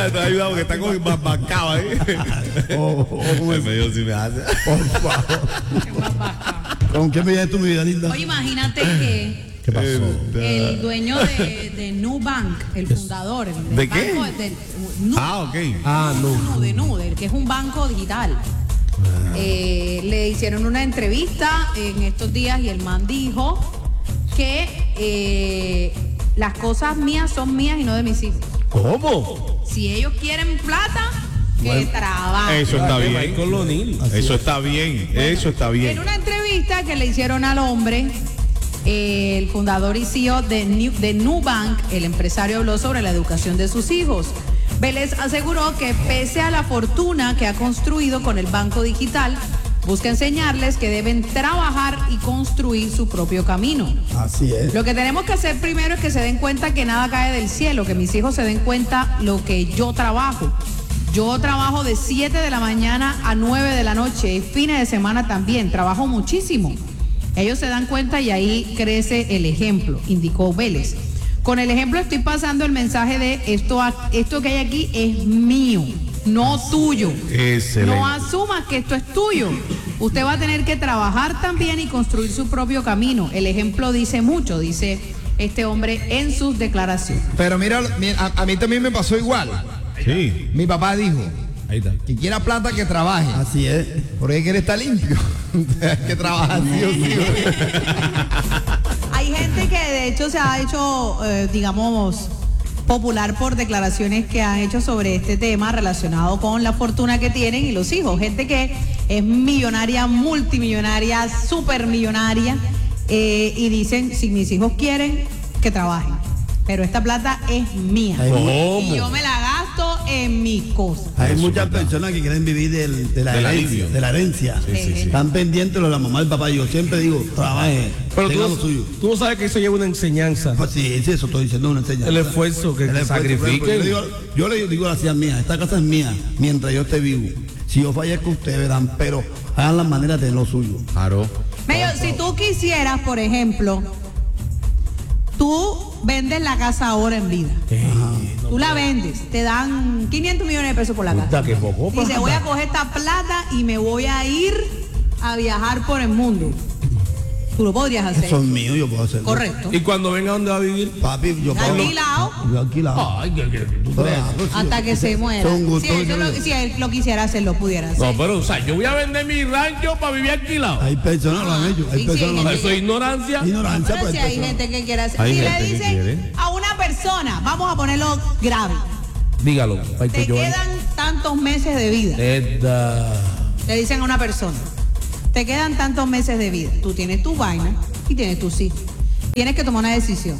te ha ayudado porque está con bancado ahí. El medio si me hace. Por favor. ¿Con qué me llevas tu vida, linda? Oye, imagínate que ¿Qué pasó? el dueño de Nubank, el fundador. ¿De qué? Ok. Que es un banco digital. Le hicieron una entrevista en estos días y el man dijo que las cosas mías son mías y no de mis hijos. ¿Cómo? Si ellos quieren plata, que trabajen. Eso está bien. Eso está bien. Eso está bien. En una entrevista que le hicieron al hombre, el fundador y CEO de Nubank, el empresario, habló sobre la educación de sus hijos. Vélez aseguró que pese a la fortuna que ha construido con el banco digital, busca enseñarles que deben trabajar y construir su propio camino. Así es. Lo que tenemos que hacer primero es que se den cuenta que nada cae del cielo, que mis hijos se den cuenta lo que yo trabajo. Yo trabajo de 7 de la mañana a 9 de la noche y fines de semana también, trabajo muchísimo. Ellos se dan cuenta y ahí crece el ejemplo, indicó Vélez. Con el ejemplo estoy pasando el mensaje de esto que hay aquí es mío, no tuyo. Excelente. No asumas que esto es tuyo. Usted va a tener que trabajar también y construir su propio camino. El ejemplo dice mucho, dice este hombre en sus declaraciones. Pero mira, a mí también me pasó igual. Sí. Mi papá dijo, Ahí está. que quiera plata que trabaje. Así es. Porque quiere estar limpio. Hay que trabajar sí o sí. Hay gente que de hecho se ha hecho, digamos, popular por declaraciones que han hecho sobre este tema relacionado con la fortuna que tienen y los hijos. Gente que es millonaria, multimillonaria, supermillonaria, y dicen, si mis hijos quieren, que trabajen. Pero esta plata es mía. ¿Cómo? Y yo me la gasto en mis cosas. Hay Eso muchas es verdad. personas que quieren vivir de la herencia. De la herencia. Sí. Están pendientes de la mamá y el papá. Yo siempre digo, trabaje, Pero tenga lo suyo. tú no sabes que eso lleva una enseñanza. Pues sí, eso estoy diciendo, una enseñanza. El esfuerzo que sacrifiquen. Yo le digo a las hijas mías, esta casa es mía mientras yo esté vivo. Si yo fallezco, ustedes verán, pero hagan las maneras de lo suyo. Claro. Medio, si tú quisieras, por ejemplo, tú vendes la casa ahora en vida. Tú la vendes, te dan 500 millones de pesos por la casa. Que poco, Dice, voy a coger esta plata y me voy a ir a viajar por el mundo. Tú lo podrías hacer. Son míos, yo puedo hacerlo. Correcto. Y cuando venga, ¿dónde va a vivir? Papi, yo puedo. Alquilado. Yo alquilado. Ay, que tú crees. Claro, sí. Hasta que se muera. Son gustos Si él lo quisiera hacer, lo pudiera hacer. No, pero, o sea, yo voy a vender mi rancho para vivir alquilado. Hay personas que lo han hecho. Hay Sí, personas que lo han Eso es ignorancia. hecho. Ignorancia, Pero pues. si hay personas. gente que quiere hacer. Hay Si le gente que quiere. dicen a una persona, vamos a ponerlo grave, Dígalo. Para te que yo quedan tantos meses de vida. Le dicen a una persona, te quedan tantos meses de vida. Tú tienes tu vaina y tienes tus hijos. Tienes que tomar una decisión.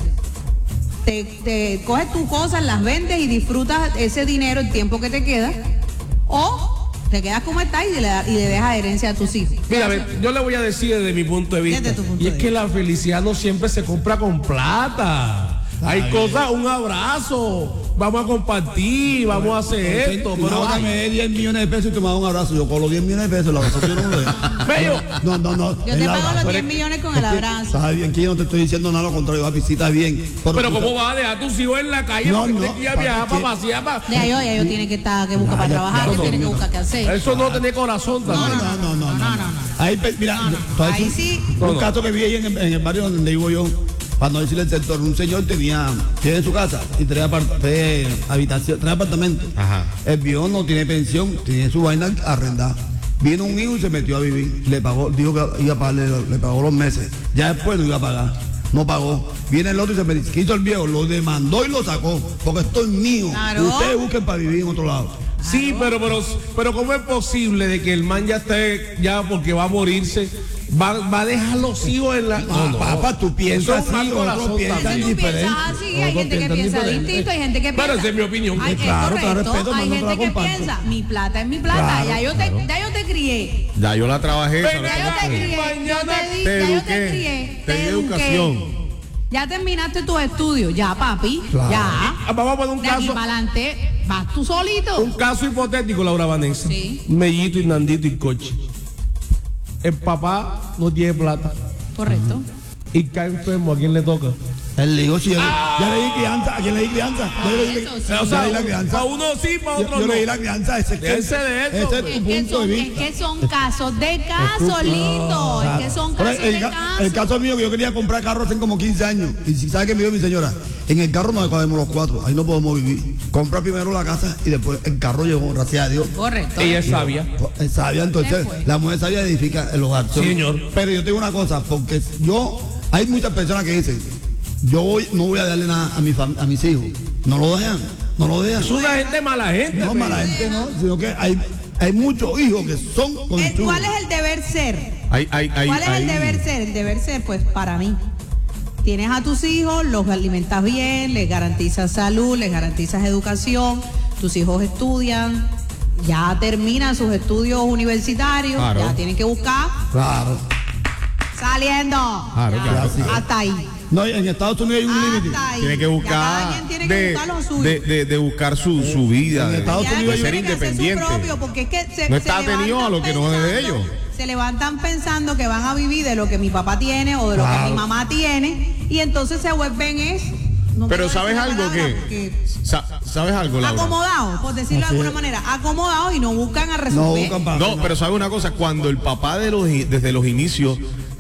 Te coges tus cosas, las vendes y disfrutas ese dinero, el tiempo que te queda, o te quedas como estás y le dejas herencia a tus hijos. Mira, a ver, yo le voy a decir desde mi punto de vista. Desde tu punto Y es de que la felicidad no siempre se compra con plata. Hay cosas, un abrazo, vamos a compartir, vamos a hacer esto. Pero Pero ahora me dé 10 millones de pesos y tú me das un abrazo. Yo con los 10 millones de pesos, el abrazo yo no lo dejo. Bello. No. Yo te el pago abrazo. los 10 millones con el abrazo. Está bien, que yo no te estoy diciendo nada, lo contrario, papi, sí, está bien. Pero tú ¿cómo vas a dejar a tus hijos en la calle No, porque no, te quieres papi, viajar para ¿qué? pasear? Ya ellos tienen que estar, que buscar para Ya, trabajar, que no, tienen que no. buscar qué hacer. Eso no tiene corazón también. No. Ahí, mira, tú Ahí sabes, sí. un caso que vi ahí en el barrio donde vivo yo, para no decirle el sector, un señor tiene su casa y tres apartamentos. Ajá. El viejo no tiene pensión, tiene su vaina arrendada. Vino un hijo y se metió a vivir, le pagó, dijo que iba a pagarle, le pagó los meses. Ya después no iba a pagar, no pagó. Viene el otro y se metió, ¿qué hizo el viejo? Lo demandó y lo sacó, porque esto es mío. Claro. Ustedes busquen para vivir en otro lado. Sí, pero ¿cómo es posible de que el man ya esté, ya porque va a morirse, va a dejar los hijos en la... Papá, tú piensas Eso es un así, mal corazón otros piensan Si tú diferente. piensas así, hay Otros gente que piensan piensa diferente. distinto, hay gente que piensa. Pero esa es mi opinión. Ay, Claro, es te correcto. respeto, Hay no te la gente que comparto. piensa, mi plata es mi plata, Claro, ya yo te crié. Ya yo la trabajé. Ven, ¿sabes? Ya yo te crié, mañana te ya yo eduqué, te crié, te di eduqué. educación. Ya terminaste tus estudios, ya papi, Claro. ya. Vamos a poner un De aquí caso, para adelante, vas tú solito. un caso hipotético, Laura Vanessa. Sí. Mellito y Nandito y Coche. El papá no tiene plata Correcto. y cae enfermo, ¿a quién le toca? Él dijo, sí, ya le di crianza. ¿A quién le di crianza? Eso sí. O sea, le di la crianza. para uno sí, para otro Yo no. le di la crianza. Déjense de eso, ese es pues. tu punto de Es vista. que son casos de casos, lindo. Es que son Pero casos de el casos. caso mío, que yo quería comprar carro hace como 15 años. Y si sabe que me dijo mi señora, en el carro nos cabemos los 4, ahí no podemos vivir. Compra primero la casa y después el carro llegó, gracias a Dios. Correcto. Ella es sabia. Es sabia, entonces Se fue. la mujer sabia edifica el hogar. Sí, señor. Pero yo tengo una cosa, porque hay muchas personas que dicen, no voy a darle nada a mis hijos. No lo dejan. Es una gente mala gente. No, pues. mala gente no, sino que hay muchos hijos que son conchudos. ¿Cuál es el deber ser? ¿Cuál es el deber ser? El deber ser, pues para mí. Tienes a tus hijos, los alimentas bien, les garantizas salud, les garantizas educación, tus hijos estudian, ya terminan sus estudios universitarios, Claro. ya tienen que buscar Claro. saliendo. Claro, Ya, claro. hasta ahí. No, en Estados Unidos hay un límite. Hasta ahí. Tiene que Ya buscar cada quien tiene que buscar lo suyo. de buscar su vida, En de Estados Ya Unidos que ser tiene que hacer su independiente. propio, porque es que No está atenido levantan a lo que no es de ellos. Se levantan pensando que van a vivir de lo que mi papá tiene o de lo que mi mamá tiene y entonces se vuelven no Pero quiero ¿sabes decir la algo palabra, que? ¿Sabes algo, Laura? acomodados, por decirlo de Así alguna es. manera, acomodados y no buscan a No resolver. buscan para. No, pero ¿sabe una cosa? Cuando el papá desde los inicios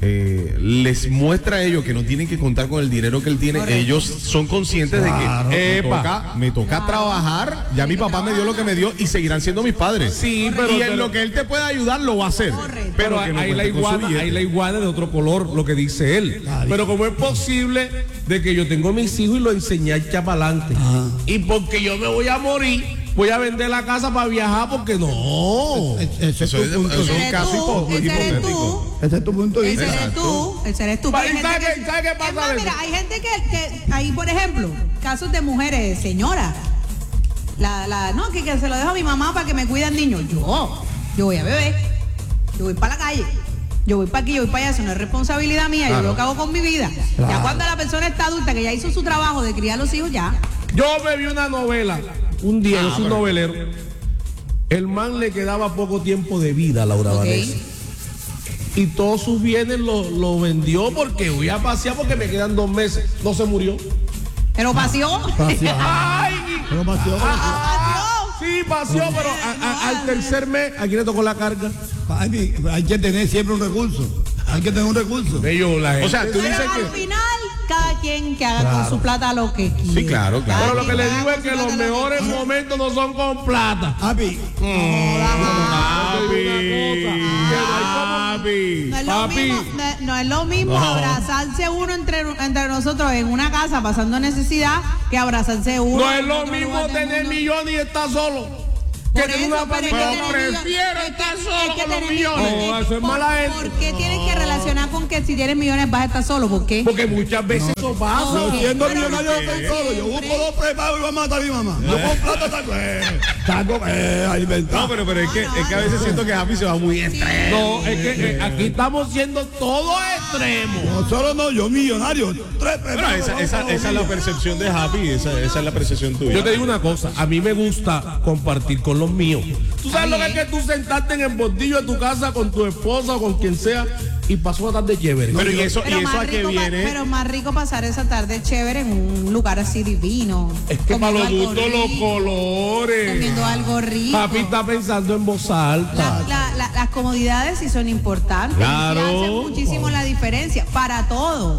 les muestra a ellos que no tienen que contar con el dinero que él tiene, Correcto. ellos son conscientes Claro. de que Epa. me toca trabajar, ya mi papá me dio lo que me dio y seguirán siendo mis padres. Sí, pero- y en lo que él te pueda ayudar lo va a hacer. Correcto. Pero que no hay la cuente con su iguana, billete. hay la iguana de otro color, lo que dice él. Pero como es posible de que yo tengo mis hijos y lo enseñé a echar para adelante. Y porque yo me voy a morir, voy a vender la casa para viajar porque no. Ese es Eso tu es punto. un Ese eres caso tú, ese eres hipotético. tú. Ese es tu punto de Ese vista. eres tú, ese eres tú. Vale, Hay gente ¿sabe que- qué pasa Es más, de mira, eso? hay gente que hay, por ejemplo, casos de mujeres, señoras. No, que se lo dejo a mi mamá para que me cuide al niño. Yo voy a beber, yo voy para la calle, yo voy para aquí, yo voy para allá, eso no es responsabilidad mía, yo lo que hago con mi vida. Ya cuando la persona está adulta, que ya hizo su trabajo de criar a los hijos, ya. Yo me vi una novela, un día, yo soy un novelero. El man le quedaba poco tiempo de vida a Laura Ok. Vanessa. Y todos sus bienes lo vendió porque voy a pasear porque me quedan 2 meses. No se murió. Pero pasió. ¡Ay! Pero pasió. Sí, paseó, pero al tercer mes, aquí le tocó la carga. Papi, hay que tener siempre un recurso. Hay que tener un recurso. Bello, la gente. O sea, tú Pero dices al que... final, cada quien que haga con su plata lo que quiera. Sí, claro, claro. Pero lo que le Cada digo quien es que haga los con su plata mejores lo que momentos no son con plata. Papi, Papi. No es lo Papi. mismo, no es lo mismo abrazarse uno entre nosotros en una casa pasando necesidad que abrazarse uno. No es en lo otro mismo lugar del tener mundo. millones y estar solo. Por Que tener eso, una pero es familia. que Pero tener prefiero millones- estar es que solo con los tener millones. No, eso es mala gente. ¿Por qué tienes que relacionar con que si tienes millones vas a estar solo? ¿Por qué? Porque muchas veces eso pasa. yo siendo Pero no millonario pasa estoy solo. Yo busco siempre. 2 prepagos y voy a matar a mi mamá. Yo con plata saco alimentar. No, pero es que a veces siento que Happy se va muy extremo. No, es que aquí estamos siendo todos extremos. No, solo no, yo millonario. 3 Bueno, prepagos. esa es la percepción de Happy, esa es la percepción tuya. Yo te digo una cosa, a mí me gusta compartir con los míos. ¿Tú sabes lo que es que tú sentarte en el bordillo de tu casa con tu esposa o con quien sea y pasó una tarde chévere? Pero ¿y eso a qué viene? Pero más rico pasar esa tarde chévere en un lugar así divino. Es que para los comiendo algo gustos, los rico, colores. comiendo algo rico. Papi está pensando en voz alta. Las comodidades sí son importantes. Claro. Sí hacen muchísimo la diferencia. Para todo.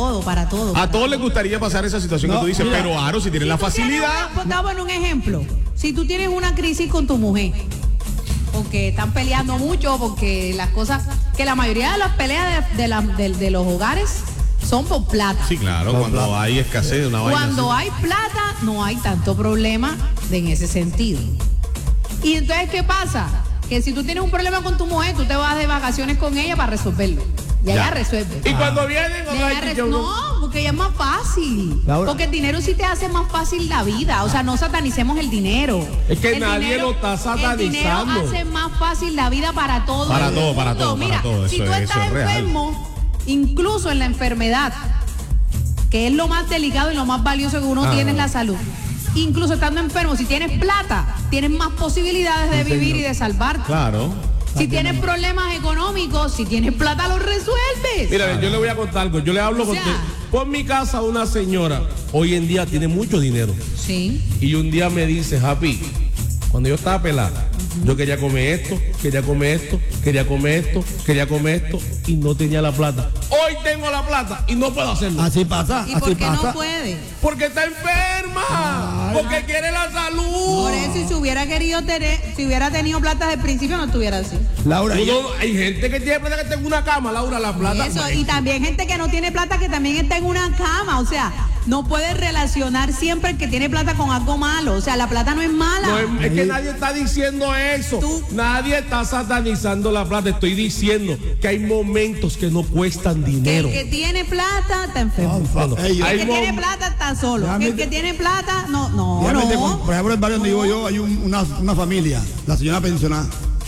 A todos les gustaría pasar esa situación que tú dices, pero Aro, si tienes la facilidad. Damos un ejemplo. Si tú tienes una crisis con tu mujer, porque están peleando mucho, porque las cosas, que la mayoría de las peleas de los hogares son por plata. Sí, claro, cuando hay escasez de una vaina. Cuando hay plata, no hay tanto problema en ese sentido. Y entonces, ¿qué pasa? Que si tú tienes un problema con tu mujer, tú te vas de vacaciones con ella para resolverlo. Y ella resuelve. Y cuando vienen, No, porque ella es más fácil. Laura. Porque el dinero sí te hace más fácil la vida. O sea, no satanicemos el dinero. Es que El nadie lo está satanizando. El dinero hace más fácil la vida para todo. Para el todo, mundo. para todo, para Mira, todo. si Eso tú es estás real. enfermo, incluso en la enfermedad, que es lo más delicado y lo más valioso que uno tiene es la salud. Incluso estando enfermo, si tienes plata, tienes más posibilidades de vivir y de salvarte. Claro. Si tienes problemas económicos, si tienes plata, los resuelves. Mira, yo le voy a contar algo. Yo le hablo O con sea, por mi casa una señora, hoy en día tiene mucho dinero. Sí. Y un día me dice, Happy, cuando yo estaba pelada, yo quería comer esto, quería comer esto, quería comer esto, quería comer esto y no tenía la plata. Hoy tengo la plata y no puedo hacerlo. Así pasa, ¿Y así por qué pasa. no puede? Porque está enferma, porque quiere la salud. Por eso, si se hubiera querido tener, si hubiera tenido plata desde el principio, no estuviera así. Laura, Hay gente que tiene plata que está en una cama, Laura, la plata. Eso, y también gente que no tiene plata que también está en una cama. O sea, no puedes relacionar siempre el que tiene plata con algo malo. O sea, la plata no es mala. No, es que nadie está diciendo eso. Nadie está satanizando la plata. Estoy diciendo que hay momentos que no cuestan Que dinero. el que tiene plata está enfermo. Bueno, Ey, hay El que tiene mom- plata está solo. Déjame El que te- tiene plata, no. por ejemplo, en el barrio donde vivo yo hay una familia, la señora pensionada.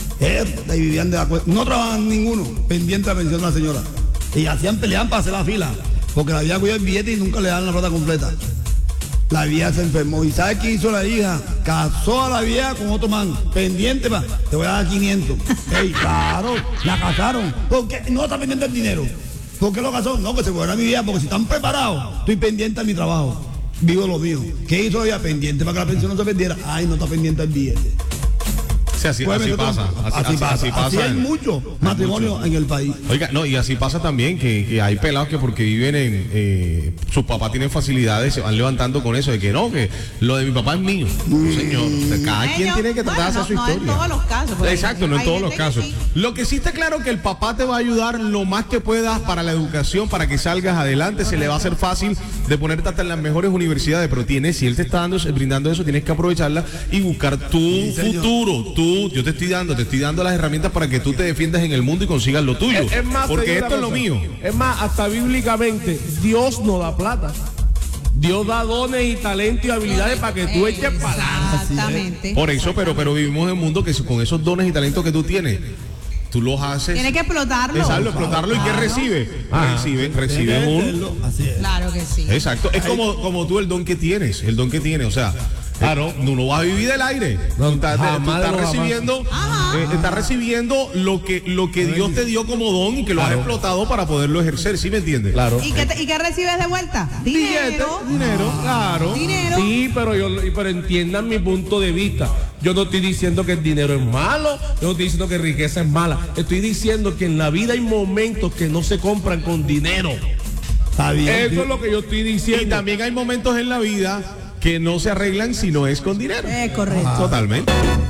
Y vivían de acuerdo. No trabajaban ninguno, pendiente de la pensión de la señora. Y hacían pelear para hacer la fila, porque la vieja cuidó el billete y nunca le daban la plata completa. La vieja se enfermó. ¿Y sabes qué hizo la hija? Casó a la vieja con otro man. Pendiente, te voy a dar 500. Ey, claro, la casaron. ¿Por qué? No está pendiente del dinero. ¿Por qué lo casó? No, que se fuera mi vieja, porque si están preparados, estoy pendiente de mi trabajo. Vivo lo mío. ¿Qué hizo ella? Pendiente para que la pensión no se perdiera. Ay, no está pendiente del billete. Sí, así pasa. Así hay muchos matrimonios en el país. Oiga, no, y así pasa también que hay pelados que porque viven en sus papás tienen facilidades, se van levantando con eso de que no, que lo de mi papá es mío. No, señor, o sea, cada quien Ellos, tiene que tratar de hacer su no historia. en todos los casos. porque Exacto, no en hay todos los gente que casos. sí. Lo que sí está claro que el papá te va a ayudar lo más que puedas para la educación, para que salgas adelante, se le va a hacer fácil de ponerte hasta en las mejores universidades, pero si él te está brindando eso, tienes que aprovecharla y buscar tu futuro. Yo te estoy dando las herramientas para que tú te defiendas en el mundo y consigas lo tuyo. Es más, te porque digo esto es una lo cosa. mío. Es más, hasta bíblicamente, Dios no da plata. Dios da dones y talentos y habilidades para que tú eches para adelante. Exactamente. Por eso, pero vivimos en un mundo que con esos dones y talentos que tú tienes, tú los haces. Tienes que explotarlo. Exacto, explotarlo. ¿Y qué recibe? Recibe un. Así es. Claro que sí. Exacto. Es como tú el don que tienes. O sea. Claro, no vas a vivir del aire. No, Tú estás jamás de los recibiendo, Ajá. estás recibiendo lo que Dios te dio como don y que lo has explotado para poderlo ejercer, ¿sí me entiendes? Claro. ¿Y qué recibes de vuelta? Dinero, claro. Dinero. Sí, pero entiendan mi punto de vista. Yo no estoy diciendo que el dinero es malo, yo no estoy diciendo que riqueza es mala. Estoy diciendo que en la vida hay momentos que no se compran con dinero. Está bien. Eso es lo que yo estoy diciendo. Y también hay momentos en la vida que no se arreglan si no es con dinero. Es correcto. Totalmente.